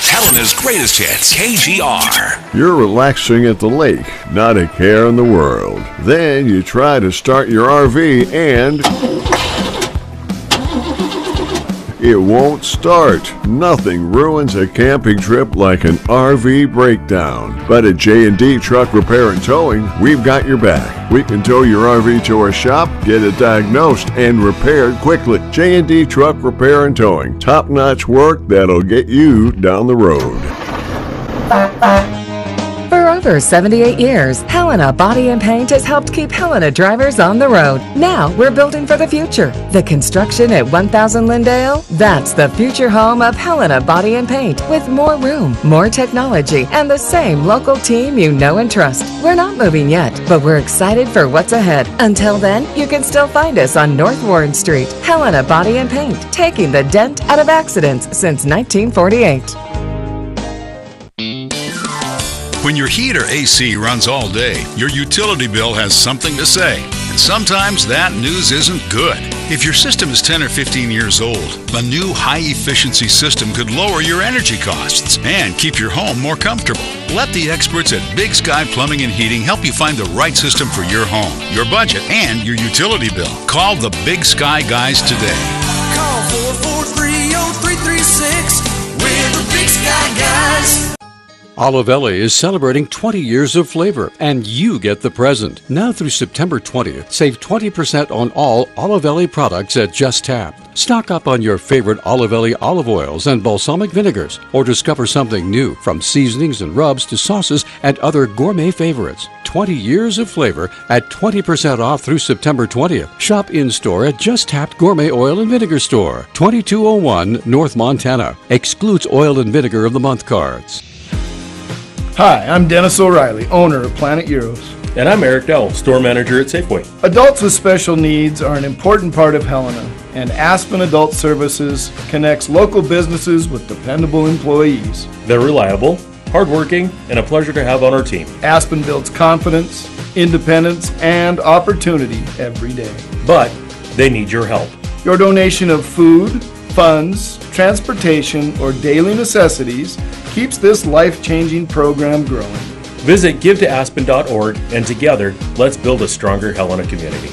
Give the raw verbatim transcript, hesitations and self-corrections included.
Helena's greatest hits, K G R. You're relaxing at the lake, not a care in the world. Then you try to start your R V and it won't start. Nothing ruins a camping trip like an R V breakdown. But at J and D Truck Repair and Towing, we've got your back. We can tow your R V to our shop, get it diagnosed, and repaired quickly. J and D Truck Repair and Towing. Top-notch work that'll get you down the road. For over seventy-eight years, Helena Body and Paint has helped keep Helena drivers on the road. Now we're building for the future. The construction at one thousand Lindale, that's the future home of Helena Body and Paint, with more room, more technology, and the same local team you know and trust. We're not moving yet, but we're excited for what's ahead. Until then, you can still find us on North Warren Street. Helena Body and Paint, taking the dent out of accidents since nineteen forty-eight. When your heat or A C runs all day, your utility bill has something to say. And sometimes that news isn't good. If your system is ten or fifteen years old, a new high-efficiency system could lower your energy costs and keep your home more comfortable. Let the experts at Big Sky Plumbing and Heating help you find the right system for your home, your budget, and your utility bill. Call the Big Sky guys today. Call four four three, oh three three six. We're the Big Sky guys. Olivelli is celebrating twenty years of flavor, and you get the present. Now through September twentieth, save twenty percent on all Olivelli products at Just Tap. Stock up on your favorite Olivelli olive oils and balsamic vinegars, or discover something new, from seasonings and rubs to sauces and other gourmet favorites. twenty years of flavor at twenty percent off through September twentieth. Shop in-store at Just Tap Gourmet Oil and Vinegar Store, twenty-two oh one North Montana. Excludes oil and vinegar of the month cards. Hi, I'm Dennis O'Reilly, owner of Planet Euros. And I'm Eric Dowell, store manager at Safeway. Adults with special needs are an important part of Helena, and Aspen Adult Services connects local businesses with dependable employees. They're reliable, hardworking, and a pleasure to have on our team. Aspen builds confidence, independence, and opportunity every day. But they need your help. Your donation of food, funds, transportation, or daily necessities keeps this life-changing program growing. Visit give to aspen dot org, and together, let's build a stronger Helena community.